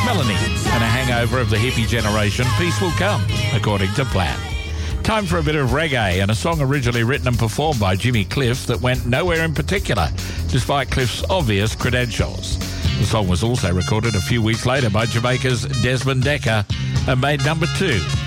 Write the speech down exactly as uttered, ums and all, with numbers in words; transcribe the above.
Melanie and a hangover of the hippie generation, Peace Will Come, according to Platt. Time for a bit of reggae and a song originally written and performed by Jimmy Cliff that went nowhere in particular, despite Cliff's obvious credentials. The song was also recorded a few weeks later by Jamaica's Desmond Dekker and made number two